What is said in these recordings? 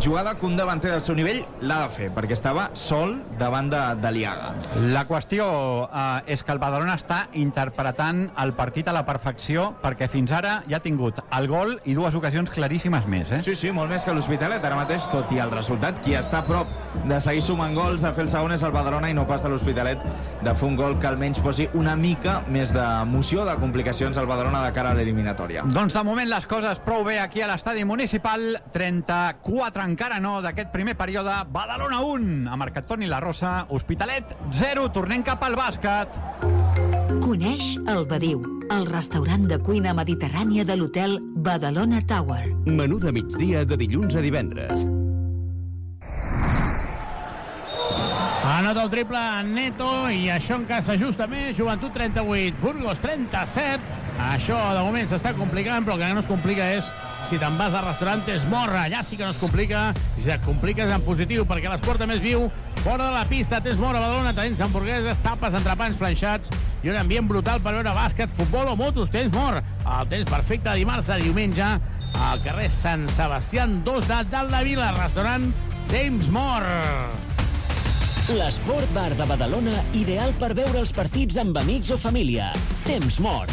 jugada que un davanter del seu nivell l'ha de fer, perquè estava sol davant de Liaga. La qüestió és que el Badalona està interpretant el partit a la perfecció, perquè fins ara ja ha tingut el gol i dues ocasions claríssimes més. Sí, molt més que l'Hospitalet. Ara mateix, tot i el resultat, qui està a prop de seguir sumant gols, de fer el segon, és el Badalona i no pas de l'Hospitalet de fer un gol que almenys posi una mica més d'emoció, de complicacions al Badalona de cara a l'eliminatòria. Doncs de moment les coses prou bé aquí a l'estadi municipal. 34 encara no d'aquest primer període. Badalona 1, ha marcat Toni La Rosa. Hospitalet 0, tornem cap al bàsquet. Coneix el Badiu, el restaurant de cuina mediterrània de l'hotel Badalona Tower. Menú de migdia de dilluns a divendres. Anota el triple Neto i això encara s'ajusta més. Joventut 38, Burgos 37. Això de moment s'està complicant, però el que no es complica és si te'n vas al restaurant Tesmorra. Allà sí que no es complica. Si et compliques en positiu perquè l'esport més viu fora de la pista. Tesmorra, Badalona, tens hamburgueses, tapes, entrepans planxats i un ambient brutal per veure bàsquet, futbol o motos. Tesmorra, el temps perfecte de dimarts a diumenge al carrer Sant Sebastià 2 de Dalt de Vila, restaurant Tesmorra. L'Esport Bar de Badalona, ideal per veure els partits amb amics o família. Temps mort.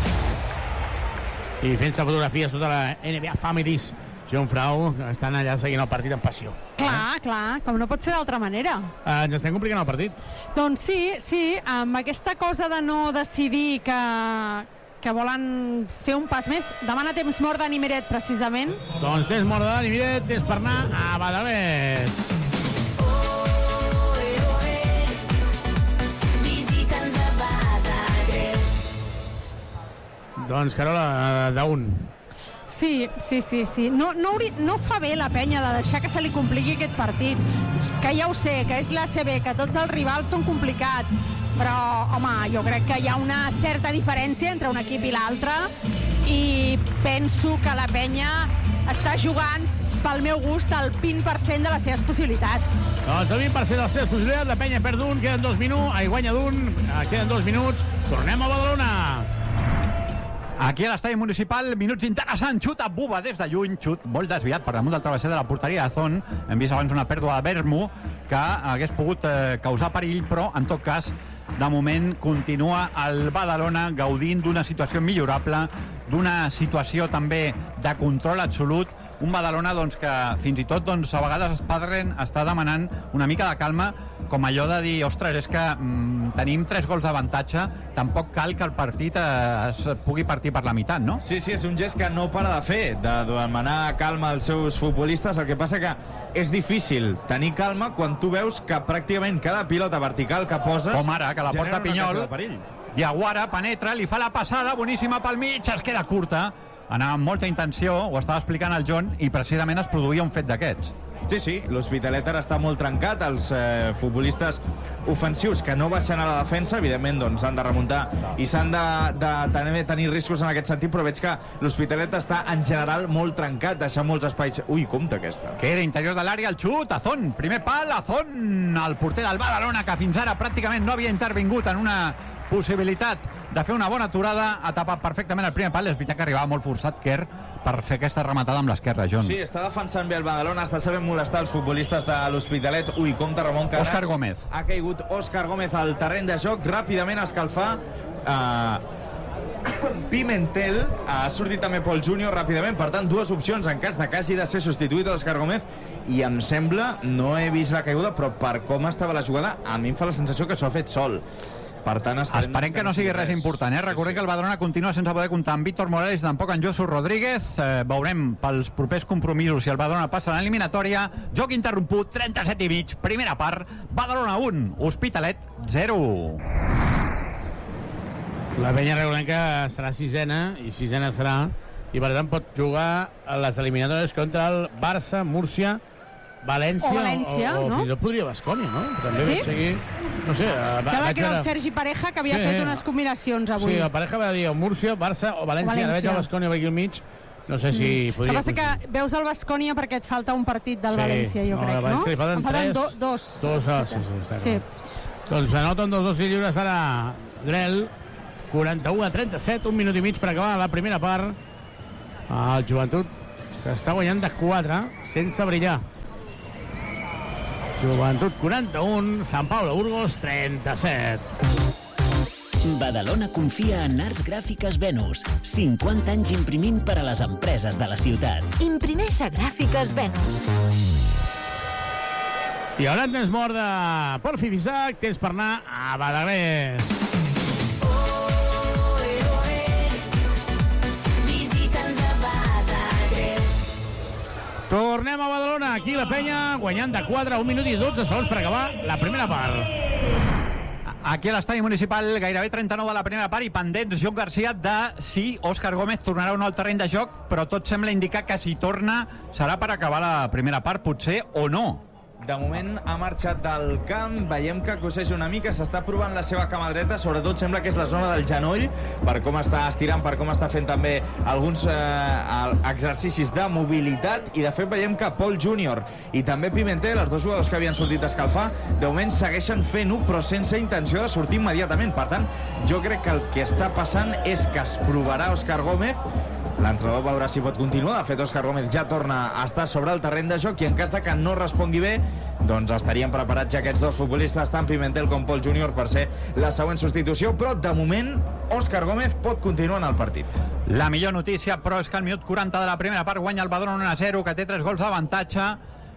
I fent-se fotografies tota la NBA Families. Joan Frau, estan allà seguint el partit amb passió. Clar, com no pot ser d'altra manera. Ens estem complicant el partit. Doncs sí, amb aquesta cosa de no decidir que volen fer un pas més. Demana temps mort d'Ani Miret, precisament. Doncs temps mort d'Ani Miret és per anar a Badalés. Doncs, Carola, d'un. Sí. No fa bé la penya de deixar que se li compliqui aquest partit. Que ja ho sé, que és l'ACB, que tots els rivals són complicats. Però, home, jo crec que hi ha una certa diferència entre un equip i l'altre i penso que la penya està jugant, pel meu gust, el 20% de les seves possibilitats. Doncs el 20% de les seves possibilitats, la penya perd d'un, queden 2 minuts, guanya d'un, queden 2 minuts, tornem a Badalona. Aquí a l'estadi municipal, minuts interessants, xut a Buba des de lluny, xut molt desviat per damunt del travesser de la porteria de Zon. Hem vist abans una pèrdua de Bermu que hagués pogut causar perill, però en tot cas de moment continua el Badalona gaudint d'una situació millorable, d'una situació també de control absolut. Un Badalona doncs, que fins i tot doncs, a vegades Spadren està demanant una mica de calma, com allò de dir, ostres, és que tenim 3 gols d'avantatge, tampoc cal que el partit es pugui partir per la meitat, no? Sí, és un gest que no para de fer, de demanar calma als seus futbolistes. El que passa que és difícil tenir calma quan tu veus que pràcticament cada pilota vertical que poses... Com ara, que la porta Pinyol, Diaguara penetra, li fa la passada, boníssima pel mig, es queda curta. Anava amb molta intenció, ho estava explicant el John, i precisament es produïa un fet d'aquests. Sí, l'Hospitalet ara està molt trencat. Els futbolistes ofensius que no baixen a la defensa, evidentment, doncs han de remuntar i s'han de tenir riscos en aquest sentit, però veig que l'Hospitalet està en general molt trencat, deixant molts espais. Ui, compte aquesta. Que era interior de l'àrea, el xut, Azón, primer pal, Azón, el porter del Badalona, que fins ara pràcticament no havia intervingut en una possibilitat de fer una bona aturada, ha tapat perfectament el primer pal. És veritat que arribava molt forçat Kerr per fer aquesta rematada amb l'esquerra, John. Sí, està defensant bé el Badalona, està sabent molestar els futbolistes de l'Hospitalet. Ui, compte, Ramon, que Òscar Gómez. Ha caigut Òscar Gómez al terreny de joc, ràpidament a escalfar. Pimentel ha sortit també Pol Júnior ràpidament, per tant, 2 opcions en cas de que hagi de ser substituït Òscar Gómez, i em sembla, no he vist la caiguda, però per com estava la jugada, a mi em fa la sensació que s'ho ha fet sol. Per tant, esperem que no sigui res important, Recordem que el Badalona continua sense poder comptar amb Víctor Morales, tampoc en Josu Rodríguez. Veurem pels propers compromisos si el Badalona passa a l'eliminatòria. Joc interromput, 37 i mig, primera part, Badalona 1, Hospitalet 0. La penya regulenca serà 6ena, i 6ena serà, i per tant pot jugar a les eliminatòries contra el Barça, Múrcia, València, no? O fins i tot podria Baskonia, no? També sí? Seguir, no sé... Sembla que era el Sergi Pareja que havia fet unes combinacions avui. Sí, el Pareja va dir Múrcia, Barça o València. Ara veig el Baskonia per aquí al mig. No sé si podria... Que passa que veus el Baskonia perquè et falta un partit del València, jo crec, no? Li falten 3. Dos. Sí. Doncs anoten 2 lliures ara Grel. 41-37, 1 minut i mig per acabar la primera part. El Joventut que està guanyant de 4 sense brillar. Joventut 41, Sant Pau de Burgos 37. Badalona confia en Arts Gràfiques Venus. 50 anys imprimint per a les empreses de la ciutat. Imprimeix a Gràfiques Venus. I ara temps mort de Porfi Fisac, temps per anar a Badagrés. Tornem a Badalona, aquí la penya, guanyant de 4 a 1 minut i 12 segons per acabar la primera part. Aquí a l'estadi municipal, gairebé 39 de la primera part i pendents, Joan Garcia, de si Òscar Gómez tornarà o no al terreny de joc, però tot sembla indicar que si torna serà per acabar la primera part, potser, o no. De moment ha marxat del camp, veiem que coseix una mica, s'està provant la seva cama dreta, sobretot sembla que és la zona del genoll, per com està estirant, per com està fent també alguns exercicis de mobilitat, i de fet veiem que Pol Júnior i també Pimentel, els dos jugadors que havien sortit a escalfar, de moment segueixen fent-ho, però sense intenció de sortir immediatament. Per tant, jo crec que el que està passant és que es provarà Òscar Gómez. L'entrenador veurà si pot continuar. De fet, Òscar Gómez ja torna a estar sobre el terreny de joc i en cas de que no respongui bé, doncs estarien preparats ja aquests dos futbolistes, tant Pimentel com Pol Júnior, per ser la següent substitució, però de moment Òscar Gómez pot continuar en el partit. La millor notícia, però, és que al minut 40 de la primera part guanya el Badalona 1-0, que té 3 gols d'avantatge,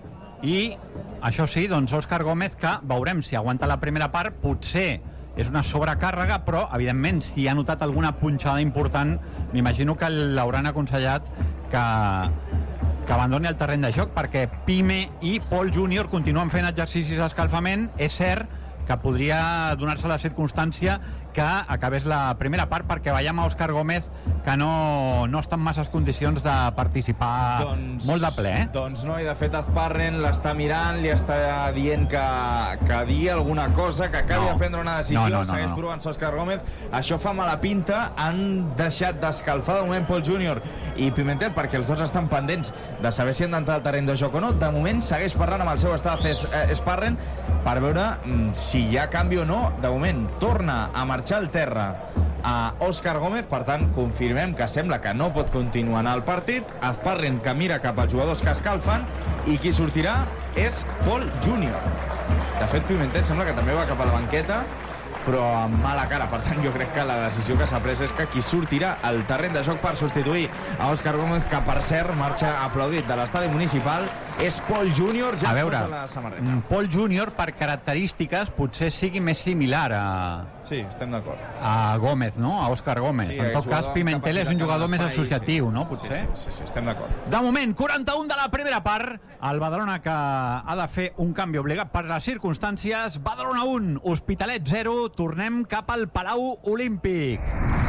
i això sí, doncs Òscar Gómez, que veurem si aguanta la primera part, potser és una sobrecàrrega, però, evidentment, si ha notat alguna punxada important, m'imagino que l'hauran aconsellat que abandoni el terreny de joc, perquè Pime i Pol Júnior continuen fent exercicis d'escalfament. És cert que podria donar-se la circumstància que acabés la primera part, perquè veiem a Òscar Gómez que no està en masses condicions de participar molt de ple. Doncs no, i de fet Azparren l'està mirant, li està dient que digui alguna cosa, que acabi de prendre una decisió, segueix provant-se Òscar Gómez. Això fa mala pinta, han deixat d'escalfar de moment Pol Júnior i Pimentel, perquè els dos estan pendents de saber si han d'entrar al terreny de joc o no. De moment segueix parlant amb el seu staff Azparren per veure si hi ha canvi o no. De moment torna a marxar al terra a Òscar Gómez, per tant confirmem que sembla que no pot continuar en el partit. Azparren que mira cap als jugadors que escalfen i qui sortirà és Pol Júnior. De fet, Pimentel sembla que també va cap a la banqueta, però amb mala cara. Per tant, jo crec que la decisió que s'ha pres és que qui sortirà al terreny de joc per substituir a Òscar Gómez, que per cert marxa aplaudit de l'estadi municipal, és Pol Júnior. Ja es posa la samarreta. Pol Júnior, per característiques, potser sigui més similar a... Sí, estem d'acord. A Gómez, no? A Òscar Gómez. Sí, en tot cas, Pimentel és un jugador més associatiu, no? Potser. Sí, estem d'acord. De moment, 41 de la primera part. El Badalona, que ha de fer un canvi obligat per les circumstàncies. Badalona 1, Hospitalet 0. Tornem cap al Palau Olímpic.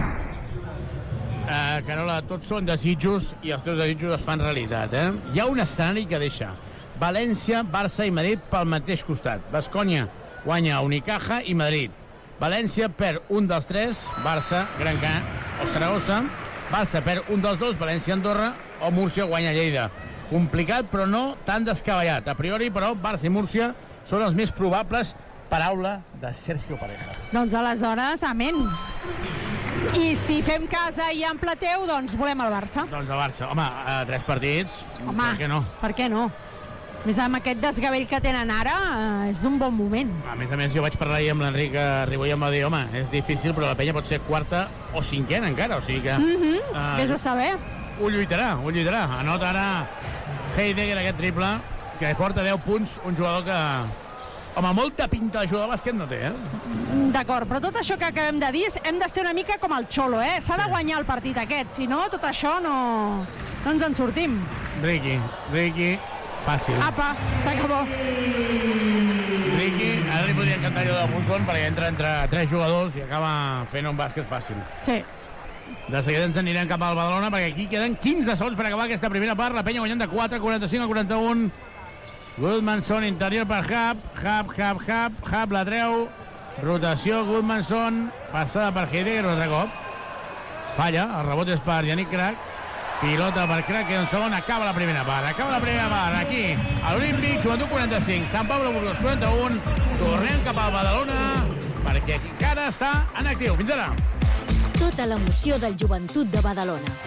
Carola, tots són desitjos i els teus desitjos es fan realitat, eh? Hi ha un escenari que deixa València, Barça i Madrid pel mateix costat. Baskonia guanya Unicaja i Madrid. València perd un dels tres, Barça, Gran Canària o Saragossa. Barça perd un dels dos, València, Andorra, o Múrcia guanya Lleida. Complicat, però no tan descabellat. A priori, però, Barça i Múrcia són els més probables. Paraula de Sergio Pareja. Doncs aleshores, amén. I si fem casa i ample teu, doncs volem el Barça. Doncs el Barça. Home, 3 partits, per què no? Per què no? Més amb aquest desgavell que tenen ara, és un bon moment. A més, jo vaig parlar ahir amb l'Enric Ribó i em va dir, home, és difícil, però la penya pot ser quarta o cinquena encara, o sigui que... Vés a saber. Ho lluitarà. Anota ara Heidegger aquest triple, que porta 10 punts, un jugador que... Home, molta pinta de jugar a bàsquet no té, eh? D'acord, però tot això que acabem de dir, hem de ser una mica com el Xolo, eh? S'ha de guanyar el partit aquest, si no, tot això no ens en sortim. Riqui, fàcil. Apa, s'acabó. Riqui, ara li podria cantar allò de Musson perquè entra entre 3 jugadors i acaba fent un bàsquet fàcil. Sí. De seguida ens anirem cap al Badalona perquè aquí queden 15 segons per acabar aquesta primera part. La penya guanyant de 4, 45 a 41. Goodmanson, interior per Hub la treu, rotació Goodmanson, passada per Heidegger un altre cop, falla, el rebot és per Yannick Crac, pilota per Crac, queda un segon, acaba la primera part, aquí, a l'Olímpic, Joventut 45, Sant Pau de Burgos 41, tornem cap al Badalona, perquè encara està en actiu, fins ara. Tota l'emoció del Joventut de Badalona.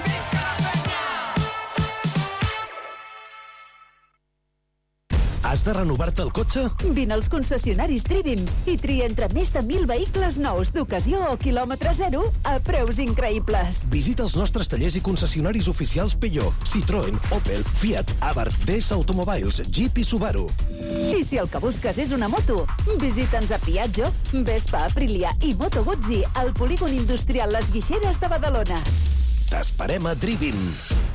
Has de renovar-te el cotxe? Vine als concessionaris Trivim i tria entre més de 1.000 vehicles nous d'ocasió o quilòmetre zero a preus increïbles. Visita els nostres tallers i concessionaris oficials Peugeot, Citroën, Opel, Fiat, Abarth, DS Automobiles, Jeep i Subaru. I si el que busques és una moto, visita'ns a Piaggio, Vespa, Aprilia i Moto Guzzi al polígon industrial Les Guixeres de Badalona. T'esperem a Trivim.